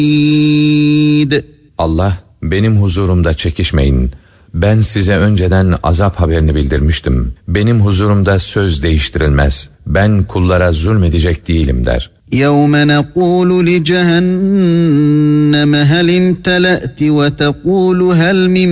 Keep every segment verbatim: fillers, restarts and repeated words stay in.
Allah, benim huzurumda çekişmeyin. Ben size önceden azap haberini bildirmiştim. Benim huzurumda söz değiştirilmez. Ben kullara zulmedecek değilim der. يَوْمَ نَقُولُ لِجَهَنَّمَ هَلِ امْتَلَأْتِ وَتَقُولُ هَلْ مِنْ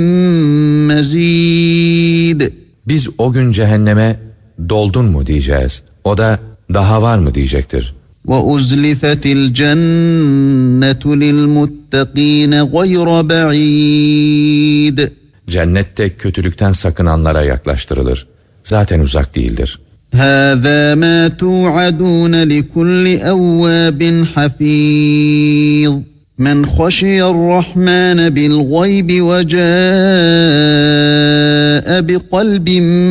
مَزِيدٍ. Biz o gün cehenneme doldun mu diyeceğiz. O da daha var mı diyecektir. وَأُزْلِفَتِ الْجَنَّةُ لِلْمُتَّقِينَ غَيْرَ بَعِيدٍ. Cennette kötülükten sakınanlara yaklaştırılır. Zaten uzak değildir. هَذَا مَا تُوعَدُونَ لِكُلِّ أَوَّابٍ حَفِيظٍ. مَنْ خَشِيَ الرَّحْمَنَ بِالْغَيْبِ وَجَاءَ بِقَلْبٍ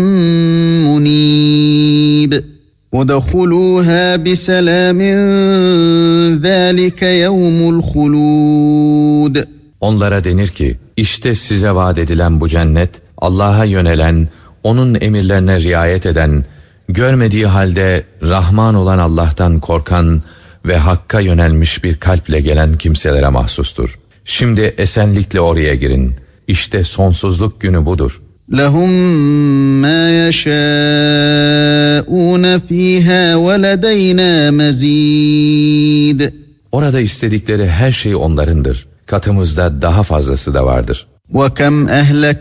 مُنِيبٍ. وَدَخُلُوهَا بِسَلَامٍ ذَٰلِكَ يَوْمُ الْخُلُودِ. Onlara denir ki, işte size vaat edilen bu cennet, Allah'a yönelen, onun emirlerine riayet eden, görmediği halde Rahman olan Allah'tan korkan ve Hakk'a yönelmiş bir kalple gelen kimselere mahsustur. Şimdi esenlikle oraya girin. İşte sonsuzluk günü budur. لَهُمْ مَا يَشَاءُونَ ف۪يهَا وَلَدَيْنَا مَز۪يدٍ. Orada istedikleri her şey onlarındır. Katımızda daha fazlası da vardır. وَكَمْ أَهْلَكْنَا